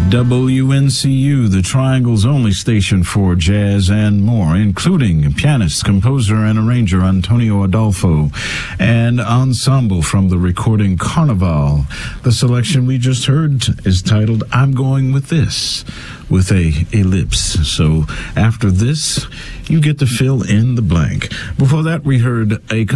WNCU, the Triangle's only station for jazz and more, including pianist, composer, and arranger Antonio Adolfo, and ensemble from the recording Carnival. The selection we just heard is titled I'm Going With This, with a ellipse. So after this, you get to fill in the blank. Before that, we heard a